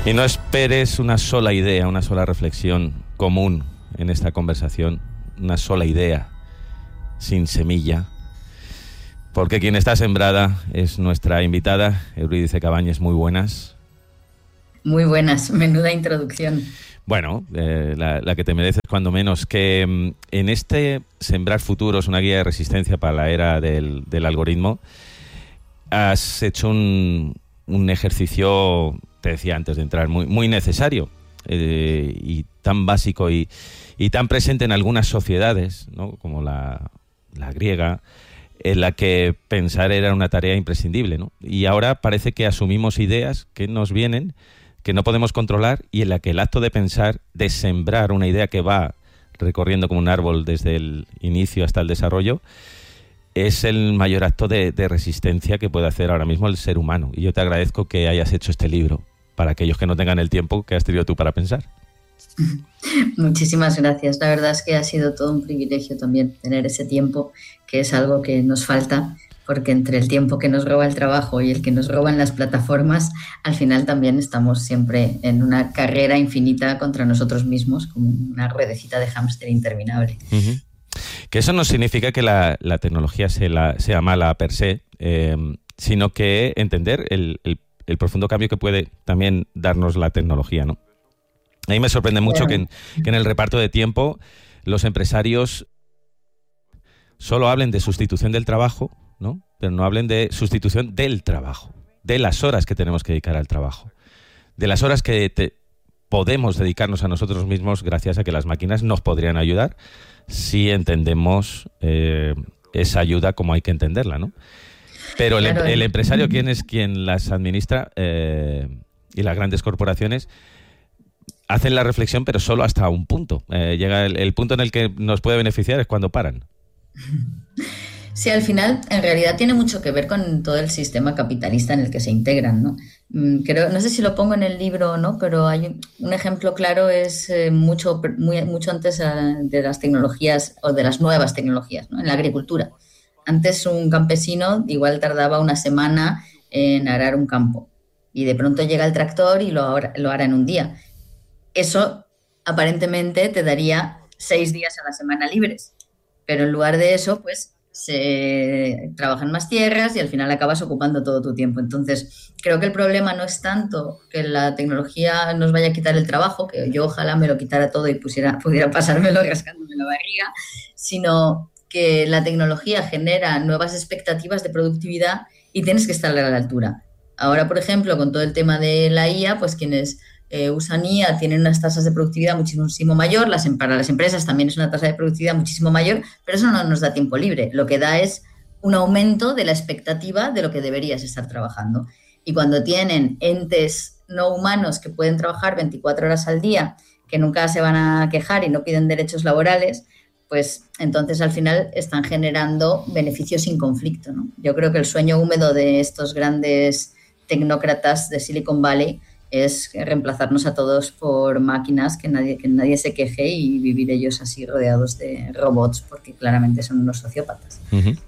Y no esperes una sola idea, una sola reflexión común en esta conversación, una sola idea sin semilla, porque quien está sembrada es nuestra invitada, Eurídice Cabañes. Muy buenas. Muy buenas, menuda introducción. Bueno, la que te mereces cuando menos, que en este Sembrar Futuros, una guía de resistencia para la era del algoritmo, has hecho un ejercicio, te decía antes de entrar, muy necesario y tan básico y tan presente en algunas sociedades, ¿no?, como la griega, en la que pensar era una tarea imprescindible, ¿no? Y ahora parece que asumimos ideas que nos vienen, que no podemos controlar, y en la que el acto de pensar, de sembrar una idea que va recorriendo como un árbol desde el inicio hasta el desarrollo, es el mayor acto de resistencia que puede hacer ahora mismo el ser humano. Y yo te agradezco que hayas hecho este libro para aquellos que no tengan el tiempo que has tenido tú para pensar. Muchísimas gracias. La verdad es que ha sido todo un privilegio también tener ese tiempo, que es algo que nos falta, porque entre el tiempo que nos roba el trabajo y el que nos roban las plataformas, al final también estamos siempre en una carrera infinita contra nosotros mismos, como una ruedecita de hámster interminable. Uh-huh. Que eso no significa que la tecnología sea mala per se, sino que entender el profundo cambio que puede también darnos la tecnología, ¿no? A mí me sorprende mucho que en el reparto de tiempo los empresarios solo hablen de sustitución del trabajo, ¿no?, pero no hablen de sustitución del trabajo, de las horas que tenemos que dedicar al trabajo, de las horas que podemos dedicarnos a nosotros mismos gracias a que las máquinas nos podrían ayudar si entendemos esa ayuda como hay que entenderla, ¿no? Pero el empresario, ¿quién es quien las administra? Y las grandes corporaciones hacen la reflexión, pero solo hasta un punto. Llega el punto en el que nos puede beneficiar es cuando paran. Sí, al final, en realidad tiene mucho que ver con todo el sistema capitalista en el que se integran, ¿no? No sé si lo pongo en el libro o no, pero hay un ejemplo claro, es mucho antes de las tecnologías o de las nuevas tecnologías, ¿no? En la agricultura. Antes un campesino igual tardaba una semana en arar un campo y de pronto llega el tractor y lo hará en un día. Eso aparentemente te daría 6 días a la semana libres, pero en lugar de eso, pues se trabajan más tierras y al final acabas ocupando todo tu tiempo. Entonces, creo que el problema no es tanto que la tecnología nos vaya a quitar el trabajo, que yo ojalá me lo quitara todo y pudiera pasármelo rascándome la barriga, sino que la tecnología genera nuevas expectativas de productividad y tienes que estar a la altura. Ahora, por ejemplo, con todo el tema de la IA, pues quienes usan IA tienen unas tasas de productividad muchísimo mayor, para las empresas también es una tasa de productividad muchísimo mayor, pero eso no nos da tiempo libre. Lo que da es un aumento de la expectativa de lo que deberías estar trabajando. Y cuando tienen entes no humanos que pueden trabajar 24 horas al día, que nunca se van a quejar y no piden derechos laborales, pues entonces al final están generando beneficios sin conflicto, ¿no? Yo creo que el sueño húmedo de estos grandes tecnócratas de Silicon Valley es reemplazarnos a todos por máquinas, que nadie se queje y vivir ellos así rodeados de robots, porque claramente son unos sociópatas. Uh-huh.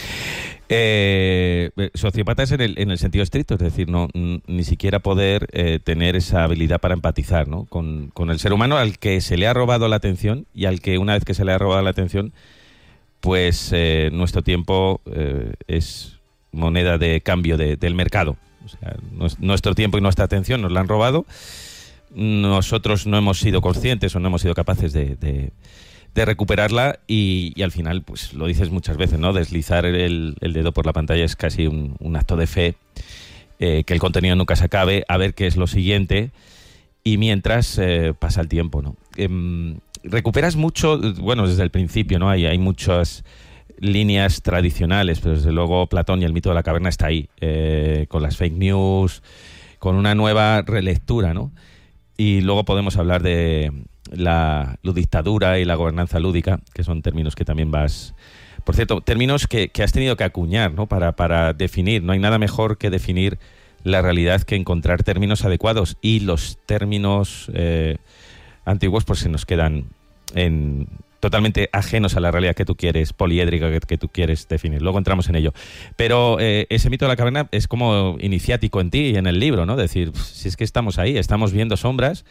Sociópatas en el sentido estricto, es decir, ni siquiera poder tener esa habilidad para empatizar, ¿no?, con el ser humano al que se le ha robado la atención y al que una vez que se le ha robado la atención, pues nuestro tiempo es moneda de cambio del mercado. O sea, nuestro tiempo y nuestra atención nos la han robado. Nosotros no hemos sido conscientes o no hemos sido capaces de recuperarla y al final, pues lo dices muchas veces, ¿no? Deslizar el dedo por la pantalla es casi un acto de fe, que el contenido nunca se acabe, a ver qué es lo siguiente, y mientras pasa el tiempo, ¿no? Recuperas mucho, bueno, desde el principio, ¿no? Hay muchas líneas tradicionales, pero desde luego Platón y el mito de la caverna está ahí, con las fake news, con una nueva relectura, ¿no? Y luego podemos hablar de la ludictadura y la gobernanza lúdica, que son términos que también vas... Por cierto, términos que has tenido que acuñar, ¿no?, para definir. No hay nada mejor que definir la realidad que encontrar términos adecuados, y los términos antiguos pues se nos quedan en totalmente ajenos a la realidad que tú quieres, poliédrica que tú quieres definir. Luego entramos en ello. Pero ese mito de la caverna es como iniciático en ti y en el libro, ¿no? Decir, si es que estamos ahí, estamos viendo sombras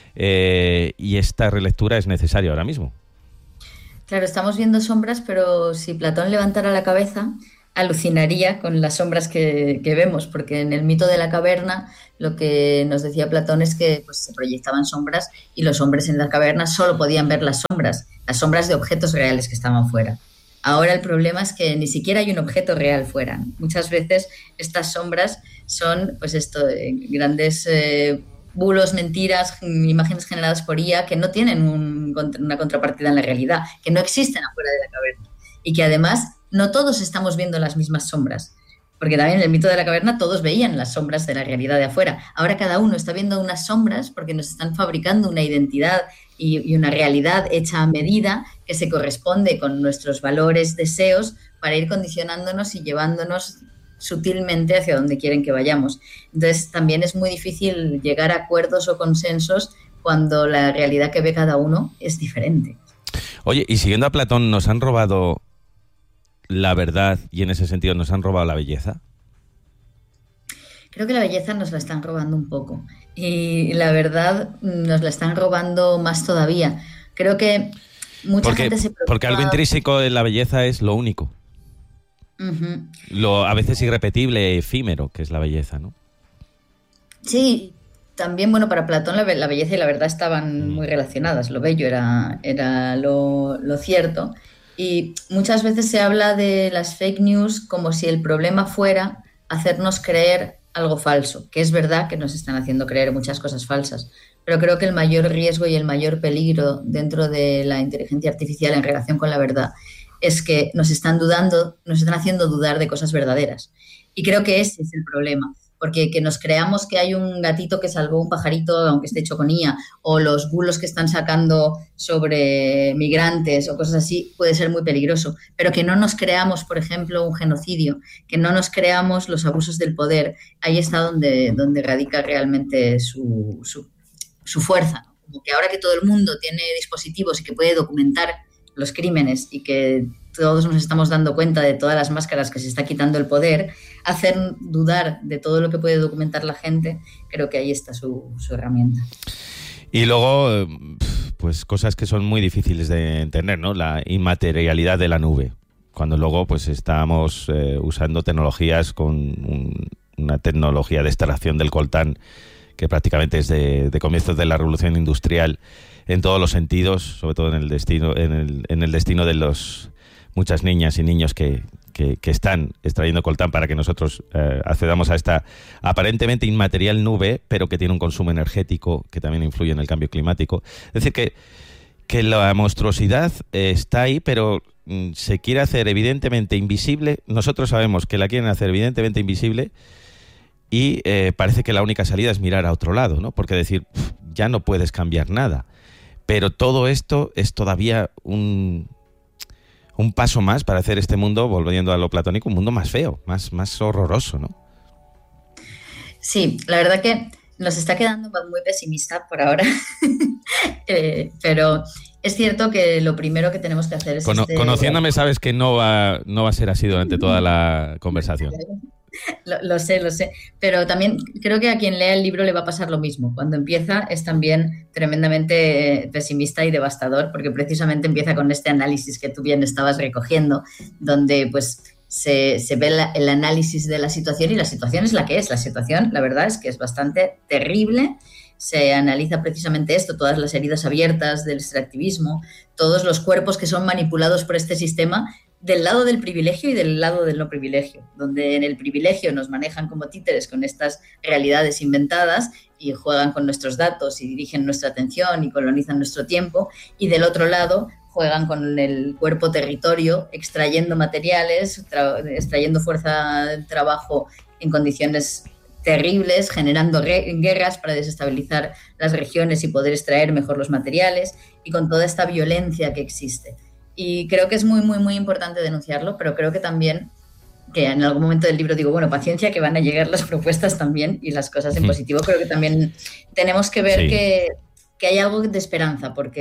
y esta relectura es necesaria ahora mismo. Claro, estamos viendo sombras, pero si Platón levantara la cabeza, alucinaría con las sombras que vemos, porque en el mito de la caverna lo que nos decía Platón es que pues, se proyectaban sombras y los hombres en la caverna solo podían ver las sombras de objetos reales que estaban fuera. Ahora el problema es que ni siquiera hay un objeto real fuera. Muchas veces estas sombras son pues grandes bulos, mentiras, imágenes generadas por IA que no tienen una contrapartida en la realidad, que no existen afuera de la caverna y que además no todos estamos viendo las mismas sombras, porque también en el mito de la caverna todos veían las sombras de la realidad de afuera. Ahora cada uno está viendo unas sombras porque nos están fabricando una identidad y una realidad hecha a medida que se corresponde con nuestros valores, deseos, para ir condicionándonos y llevándonos sutilmente hacia donde quieren que vayamos. Entonces también es muy difícil llegar a acuerdos o consensos cuando la realidad que ve cada uno es diferente. Oye, y siguiendo a Platón, ¿nos han robado la verdad y en ese sentido nos han robado la belleza? Creo que la belleza nos la están robando un poco y la verdad nos la están robando más todavía. Creo que mucha gente se preocupa... Porque algo intrínseco de la belleza es lo único. Uh-huh. Lo a veces irrepetible, efímero, que es la belleza, ¿no? Sí, también, bueno, para Platón la belleza y la verdad estaban muy relacionadas. Lo bello era lo cierto. Y muchas veces se habla de las fake news como si el problema fuera hacernos creer algo falso, que es verdad que nos están haciendo creer muchas cosas falsas, pero creo que el mayor riesgo y el mayor peligro dentro de la inteligencia artificial en relación con la verdad es que nos están haciendo dudar de cosas verdaderas. Y creo que ese es el problema, porque que nos creamos que hay un gatito que salvó un pajarito aunque esté hecho con IA, o los bulos que están sacando sobre migrantes o cosas así, puede ser muy peligroso. Pero que no nos creamos, por ejemplo, un genocidio, que no nos creamos los abusos del poder, ahí está donde radica realmente su fuerza. Como que ahora que todo el mundo tiene dispositivos y que puede documentar los crímenes y que todos nos estamos dando cuenta de todas las máscaras que se está quitando el poder, hacer dudar de todo lo que puede documentar la gente, creo que ahí está su herramienta. Y luego, pues cosas que son muy difíciles de entender, ¿no? La inmaterialidad de la nube. Cuando luego pues estamos usando tecnologías con una tecnología de extracción del coltán que prácticamente es de comienzos de la revolución industrial en todos los sentidos, sobre todo en el destino de los muchas niñas y niños que están extrayendo coltán para que nosotros accedamos a esta aparentemente inmaterial nube, pero que tiene un consumo energético que también influye en el cambio climático. Es decir, que la monstruosidad está ahí, pero se quiere hacer evidentemente invisible. Nosotros sabemos que la quieren hacer evidentemente invisible y parece que la única salida es mirar a otro lado, ¿no? Porque decir, ya no puedes cambiar nada. Pero todo esto es todavía un paso más para hacer este mundo, volviendo a lo platónico, un mundo más feo, más horroroso, ¿no? Sí, la verdad que nos está quedando muy pesimista por ahora, pero es cierto que lo primero que tenemos que hacer es... Conociéndome sabes que no va a ser así durante toda la conversación. Lo sé, pero también creo que a quien lea el libro le va a pasar lo mismo. Cuando empieza es también tremendamente pesimista y devastador, porque precisamente empieza con este análisis que tú bien estabas recogiendo, donde pues se ve el análisis de la situación, y la situación es la que es. La situación, la verdad, es que es bastante terrible. Se analiza precisamente esto, todas las heridas abiertas del extractivismo, todos los cuerpos que son manipulados por este sistema, del lado del privilegio y del lado del no privilegio, donde en el privilegio nos manejan como títeres con estas realidades inventadas y juegan con nuestros datos y dirigen nuestra atención y colonizan nuestro tiempo, y del otro lado juegan con el cuerpo territorio, extrayendo materiales, extrayendo fuerza de trabajo en condiciones terribles, generando guerras para desestabilizar las regiones y poder extraer mejor los materiales, y con toda esta violencia que existe. Y creo que es muy, muy, muy importante denunciarlo, pero creo que también, que en algún momento del libro digo, bueno, paciencia, que van a llegar las propuestas también y las cosas en positivo. Creo que también tenemos que ver que hay algo de esperanza, porque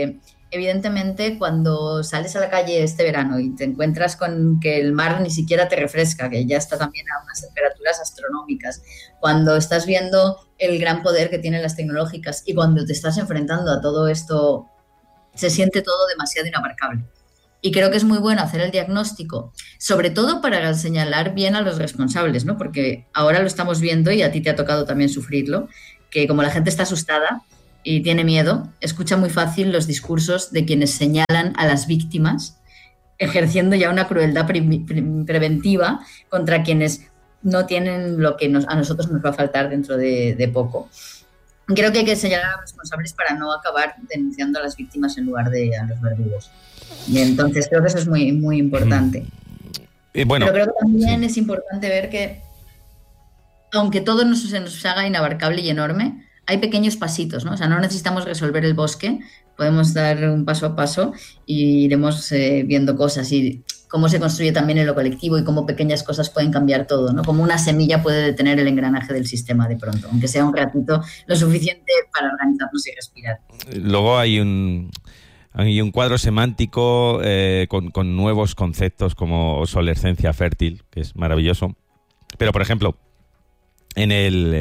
evidentemente, cuando sales a la calle este verano y te encuentras con que el mar ni siquiera te refresca, que ya está también a unas temperaturas astronómicas, cuando estás viendo el gran poder que tienen las tecnológicas y cuando te estás enfrentando a todo esto, se siente todo demasiado inabarcable. Y creo que es muy bueno hacer el diagnóstico, sobre todo para señalar bien a los responsables, ¿no? Porque ahora lo estamos viendo y a ti te ha tocado también sufrirlo, que como la gente está asustada y tiene miedo, escucha muy fácil los discursos de quienes señalan a las víctimas, ejerciendo ya una crueldad preventiva contra quienes no tienen lo que a nosotros nos va a faltar dentro de poco. Creo que hay que señalar a los responsables para no acabar denunciando a las víctimas en lugar de a los verdugos. Y entonces creo que eso es muy, muy importante. Bueno, pero creo que también es importante ver que, aunque todo se nos haga inabarcable y enorme, hay pequeños pasitos, ¿no? O sea, no necesitamos resolver el bosque, podemos dar un paso a paso y iremos viendo cosas y cómo se construye también en lo colectivo y cómo pequeñas cosas pueden cambiar todo, ¿no? Como una semilla puede detener el engranaje del sistema de pronto, aunque sea un ratito lo suficiente para organizarnos y respirar. Luego hay un cuadro semántico con nuevos conceptos como obsolescencia fértil, que es maravilloso. Pero, por ejemplo, en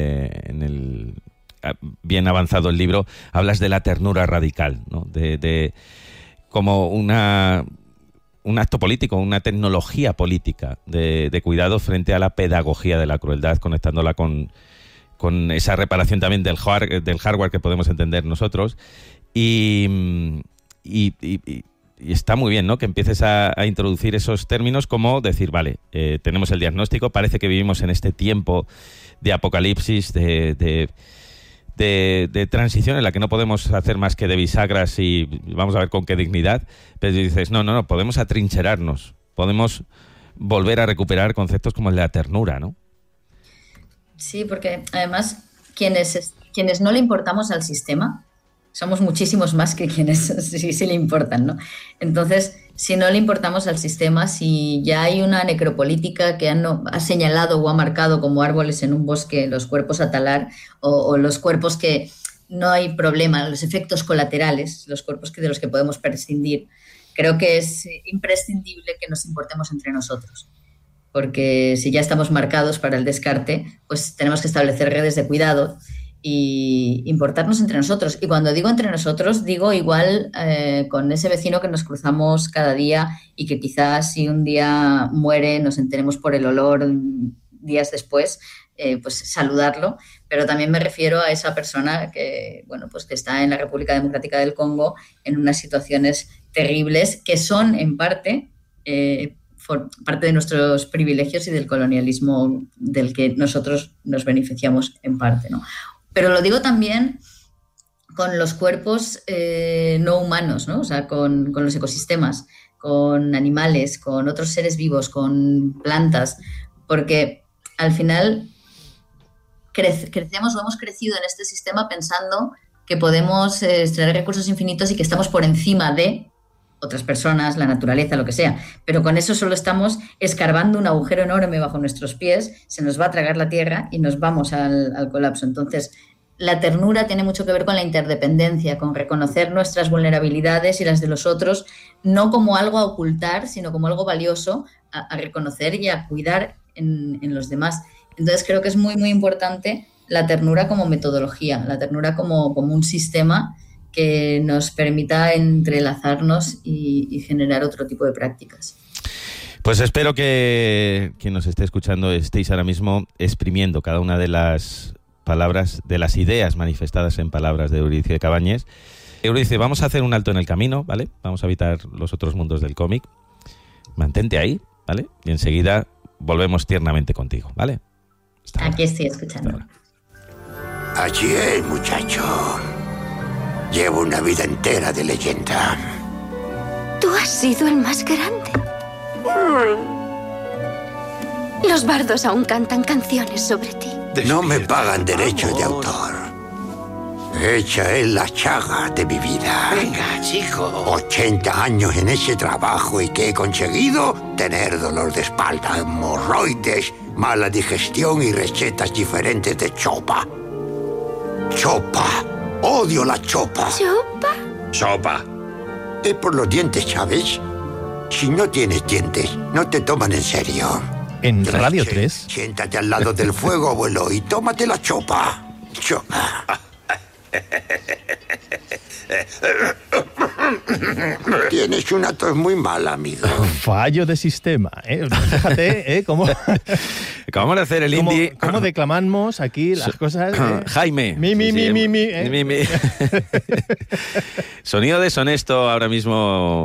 el bien avanzado el libro, hablas de la ternura radical, ¿no? De como un acto político, una tecnología política de cuidado frente a la pedagogía de la crueldad, conectándola con esa reparación también del hardware que podemos entender nosotros. Y está muy bien, ¿no? Que empieces a introducir esos términos como decir, vale, tenemos el diagnóstico, parece que vivimos en este tiempo de apocalipsis, de transición en la que no podemos hacer más que de bisagras y vamos a ver con qué dignidad, pero dices, no, podemos atrincherarnos, podemos volver a recuperar conceptos como el de la ternura, ¿no? Sí, porque además quienes no le importamos al sistema somos muchísimos más que quienes sí le importan, ¿no? Entonces, si no le importamos al sistema, si ya hay una necropolítica que ha señalado o ha marcado como árboles en un bosque los cuerpos a talar o los cuerpos que no hay problema, los efectos colaterales, los cuerpos de los que podemos prescindir, creo que es imprescindible que nos importemos entre nosotros. Porque si ya estamos marcados para el descarte, pues tenemos que establecer redes de cuidado y importarnos entre nosotros. Y cuando digo entre nosotros, digo igual con ese vecino que nos cruzamos cada día y que quizás si un día muere nos enteremos por el olor días después, pues saludarlo. Pero también me refiero a esa persona que, bueno, pues que está en la República Democrática del Congo en unas situaciones terribles que son en parte de nuestros privilegios y del colonialismo del que nosotros nos beneficiamos en parte, ¿no? Pero lo digo también con los cuerpos no humanos, ¿no? O sea, con los ecosistemas, con animales, con otros seres vivos, con plantas, porque al final crecemos o hemos crecido en este sistema pensando que podemos extraer recursos infinitos y que estamos por encima de otras personas, la naturaleza, lo que sea. Pero con eso solo estamos escarbando un agujero enorme bajo nuestros pies, se nos va a tragar la tierra y nos vamos al colapso. Entonces, la ternura tiene mucho que ver con la interdependencia, con reconocer nuestras vulnerabilidades y las de los otros, no como algo a ocultar, sino como algo valioso a reconocer y a cuidar en los demás. Entonces, creo que es muy, muy importante la ternura como metodología, la ternura como un sistema que nos permita entrelazarnos y generar otro tipo de prácticas. Pues espero que quien nos esté escuchando estéis ahora mismo exprimiendo cada una de las palabras, de las ideas manifestadas en palabras de Eurídice Cabañes. Eurídice, vamos a hacer un alto en el camino, ¿vale? Vamos a evitar los otros mundos del cómic. Mantente ahí, ¿vale? Y enseguida volvemos tiernamente contigo, ¿vale? Aquí estoy escuchando. Así es, muchacho. Llevo una vida entera de leyenda. Tú has sido el más grande. Los bardos aún cantan canciones sobre ti. No me pagan derechos de autor. Hecha es la chaga de mi vida. Venga, chico. 80 años en ese trabajo y ¿qué he conseguido? Tener dolor de espalda, hemorroides, mala digestión y recetas diferentes de chopa. Chopa. Odio la chopa. ¿Chopa? Sopa. Es por los dientes, ¿sabes? Si no tienes dientes, no te toman en serio. En Radio 3. Siéntate al lado del fuego, abuelo, y tómate la chopa. Tienes una tos muy mala, amigo. Fallo de sistema, ¿eh? Fíjate, ¿cómo Acabamos de hacer el indie. ¿Cómo declamamos aquí las cosas? Jaime. Mi. Sonido deshonesto ahora mismo.